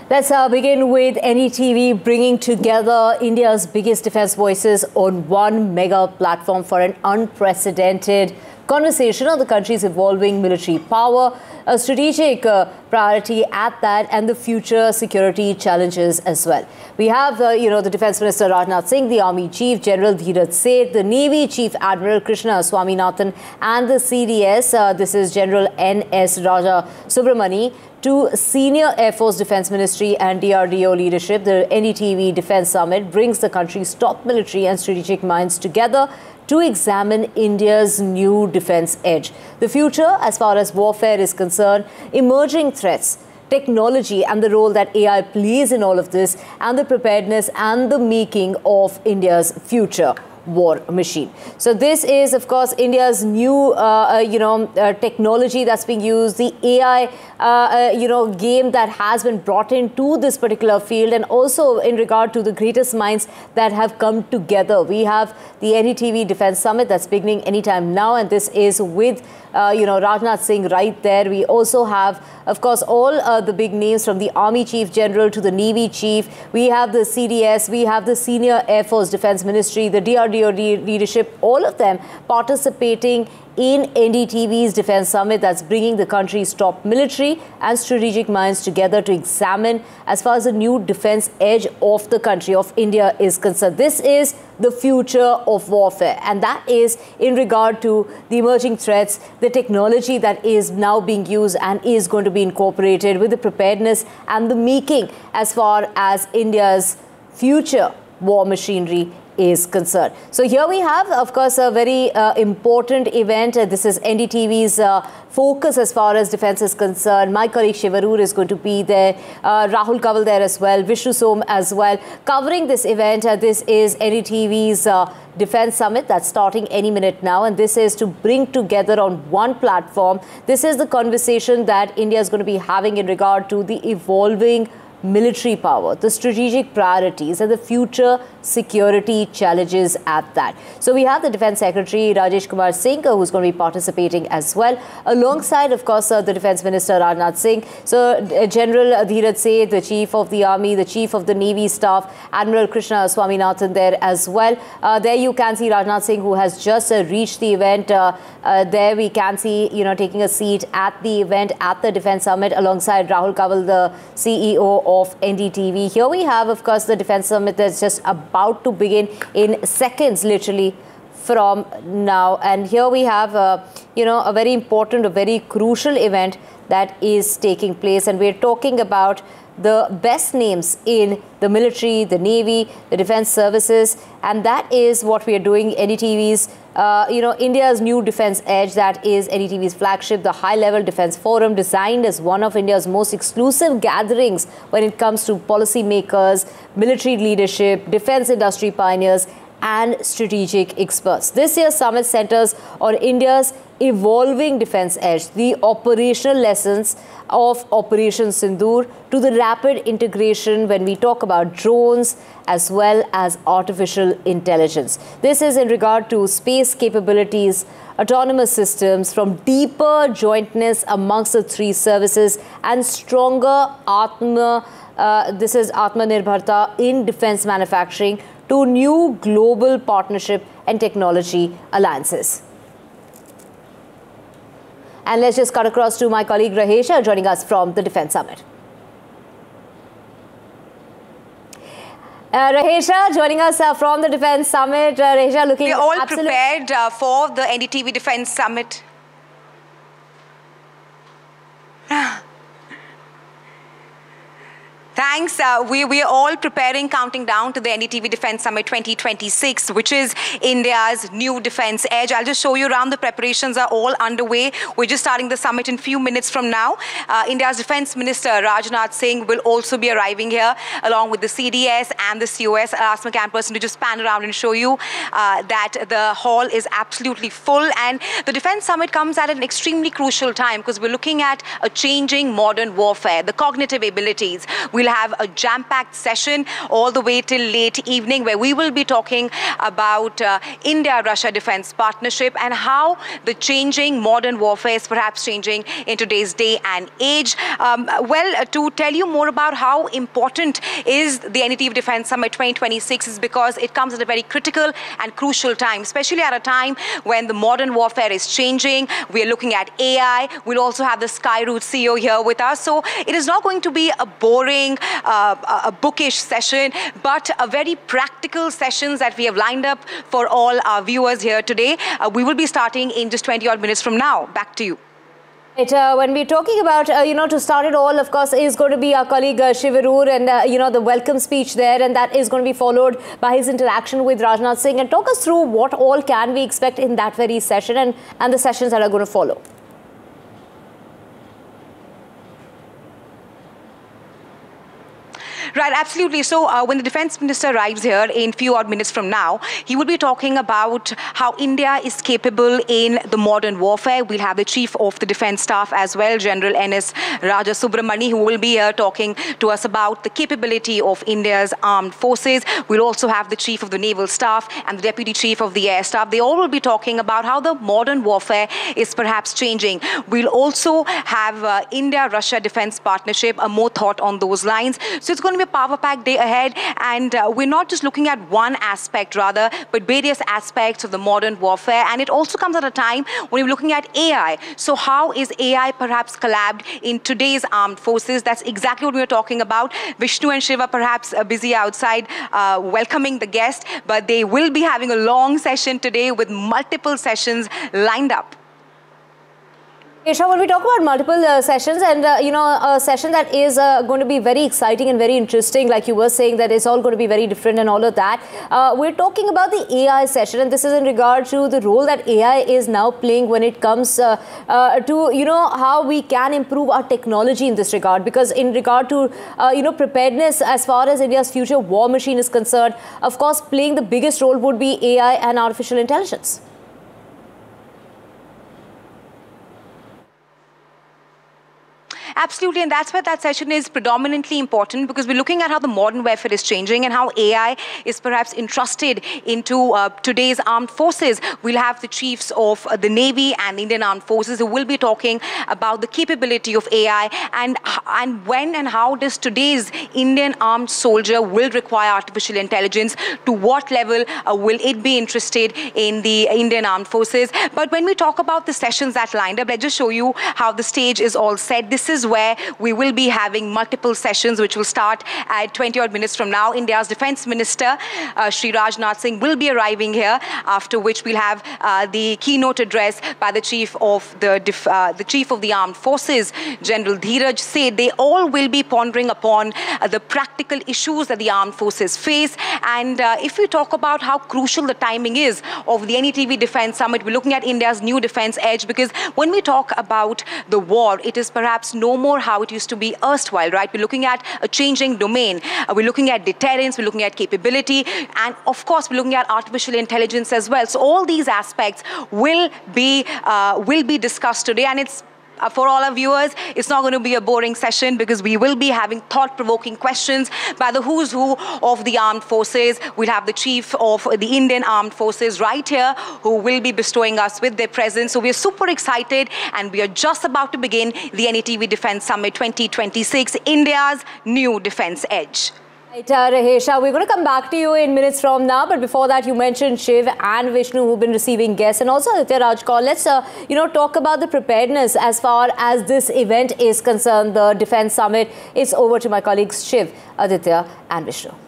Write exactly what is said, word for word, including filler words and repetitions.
Let's uh, begin with N D T V bringing together India's biggest defense voices on one mega platform for an unprecedented conversation on the country's evolving military power, a strategic uh, priority at that, and the future security challenges as well. We have, uh, you know, the Defence Minister Rajnath Singh, the Army Chief General Dheeraj Seth, the Navy Chief Admiral Krishna Swaminathan, and the C D S, uh, this is General N S Raja Subramani, to senior Air Force Defence Ministry and D R D O leadership. The N D T V Defence Summit brings the country's top military and strategic minds together to examine India's new defence edge. The future, as far as warfare is concerned, emerging threats, technology and the role that A I plays in all of this, and the preparedness and the making of India's future war machine. So this is, of course, India's new, uh, uh, you know, uh, technology that's being used, the A I, uh, uh, you know, game that has been brought into this particular field, and also in regard to the greatest minds that have come together. We have the N D T V Defence Summit that's beginning anytime now, and this is with Uh, you know, Rajnath Singh right there. We also have, of course, all uh, the big names from the Army Chief General to the Navy Chief. We have the C D S, we have the Senior Air Force Defence Ministry, the D R D O leadership, all of them participating in N D T V's Defence Summit that's bringing the country's top military and strategic minds together to examine as far as the new defence edge of the country, of India, is concerned. This is the future of warfare, and that is in regard to the emerging threats, the technology that is now being used and is going to be incorporated with the preparedness and the making as far as India's future war machinery is concerned. So here we have, of course, a very uh, important event. Uh, this is N D T V's uh, focus as far as defence is concerned. My colleague Shivarur is going to be there, uh, Rahul Kaval there as well, Vishnu Som as well, covering this event. Uh, this is N D T V's uh, Defence Summit that's starting any minute now, and this is to bring together on one platform. This is the conversation that India is going to be having in regard to the evolving military power, the strategic priorities and the future security challenges at that. So we have the Defence Secretary Rajesh Kumar Singh, who's going to be participating as well, alongside, of course, uh, the Defence Minister Rajnath Singh. So uh, General Dheeraj Seth, the Chief of the Army, the Chief of the Navy Staff, Admiral Krishna Swaminathan there as well. Uh, there you can see Rajnath Singh, who has just uh, reached the event. Uh, uh, there we can see, you know, taking a seat at the event at the Defence Summit alongside Rahul Kaval, the C E O of of N D T V. Here we have, of course, the Defence Summit that's just about to begin in seconds, literally, from now. And here we have, uh, you know, a very important, a very crucial event that is taking place. And we're talking about the best names in the military, the Navy, the defence services, and that is what we are doing. N D T V's, uh, you know, India's new defence edge, that is N D T V's flagship, the high-level defence forum, designed as one of India's most exclusive gatherings when it comes to policymakers, military leadership, defence industry pioneers, and strategic experts. This year's summit centers on India's evolving defence edge, the operational lessons of Operation Sindoor to the rapid integration when we talk about drones as well as artificial intelligence. This is in regard to space capabilities, autonomous systems, from deeper jointness amongst the three services and stronger Atma, uh, this is Atmanirbharta in defence manufacturing, to new global partnership and technology alliances. And let's just cut across to my colleague Rahesha joining us from the Defence Summit. Uh, Rahesha joining us uh, from the Defence Summit. Uh, Rahesha looking We're all absolute... prepared uh, for the N D T V Defence Summit. Thanks. Uh, we, we are all preparing, counting down to the N D T V Defence Summit twenty twenty-six, which is India's new defence edge. I'll just show you around. The preparations are all underway. We're just starting the summit in a few minutes from now. Uh, India's Defence Minister Rajnath Singh will also be arriving here, along with the C D S and the C O S. I'll ask my camp person to just pan around and show you uh, that the hall is absolutely full. And the Defence Summit comes at an extremely crucial time because we're looking at a changing modern warfare, the cognitive abilities. We'll have have a jam-packed session all the way till late evening, where we will be talking about uh, India-Russia defense partnership and how the changing modern warfare is perhaps changing in today's day and age. Um, well, uh, to tell you more about how important is the N D T V Defence Summit twenty twenty-six is because it comes at a very critical and crucial time, especially at a time when the modern warfare is changing. We are looking at A I. We'll also have the Skyroot C E O here with us. So it is not going to be a boring, uh, a bookish session, but a very practical sessions that we have lined up for all our viewers here today. Uh, we will be starting in just twenty odd minutes from now. Back to you. Right, uh, when we're talking about, uh, you know, to start it all, of course, is going to be our colleague uh, Shiv Arur and, uh, you know, the welcome speech there, and that is going to be followed by his interaction with Rajnath Singh. And talk us through what all can we expect in that very session and, and the sessions that are going to follow. Right, absolutely. So uh, when the defense minister arrives here in few odd minutes from now, he will be talking about how India is capable in the modern warfare. We'll have the chief of the defense staff as well, General N S Rajasubramani, who will be here talking to us about the capability of India's armed forces. We'll also have the chief of the naval staff and the deputy chief of the air staff. They all will be talking about how the modern warfare is perhaps changing. We'll also have uh, India-Russia defense partnership, a more thought on those lines. So it's going to be a power-packed day ahead, and uh, we're not just looking at one aspect rather, but various aspects of the modern warfare. And it also comes at a time when we're looking at A I. So how is A I perhaps collabed in today's armed forces? That's exactly what we're talking about. Vishnu and Shiva perhaps uh, busy outside uh, welcoming the guest, but they will be having a long session today with multiple sessions lined up. Esha, when we talk about multiple uh, sessions and, uh, you know, a session that is uh, going to be very exciting and very interesting, like you were saying, that it's all going to be very different and all of that. Uh, we're talking about the A I session, and this is in regard to the role that A I is now playing when it comes uh, uh, to, you know, how we can improve our technology in this regard. Because in regard to, uh, you know, preparedness as far as India's future war machine is concerned, of course, playing the biggest role would be A I and artificial intelligence. Absolutely, and that's why that session is predominantly important, because we're looking at how the modern warfare is changing and how A I is perhaps entrusted into uh, today's armed forces. We'll have the chiefs of uh, the Navy and Indian Armed Forces who will be talking about the capability of A I and, and when and how does today's Indian armed soldier will require artificial intelligence, to what level uh, will it be interested in the Indian Armed Forces. But when we talk about the sessions that lined up, let's just show you how the stage is all set. This is where we will be having multiple sessions, which will start at twenty odd minutes from now. India's Defense Minister, uh, Shri Rajnath Singh, will be arriving here, after which we'll have uh, the keynote address by the Chief of the, uh, the Chief of the Armed Forces, General Dheeraj Seth. They all will be pondering upon uh, the practical issues that the armed forces face. And uh, if we talk about how crucial the timing is of the N D T V Defence Summit, we're looking at India's new defence edge, because when we talk about the war, it is perhaps no more how it used to be erstwhile, right? We're looking at a changing domain. Uh, we're looking at deterrence, we're looking at capability, and of course, we're looking at artificial intelligence as well. So all these aspects will be, uh, will be discussed today, and it's Uh, for all our viewers, it's not going to be a boring session, because we will be having thought-provoking questions by the who's who of the armed forces. We'll have the chief of the Indian Armed Forces right here, who will be bestowing us with their presence. So we're super excited, and we are just about to begin the N D T V Defence Summit twenty twenty-six, India's new defence edge. Right, uh, Rahesha, we're going to come back to you in minutes from now, but before that, you mentioned Shiv and Vishnu who've been receiving guests, and also Aditya Rajkaul. Let's, uh, you know, talk about the preparedness as far as this event is concerned, the Defence Summit. It's over to my colleagues Shiv, Aditya and Vishnu.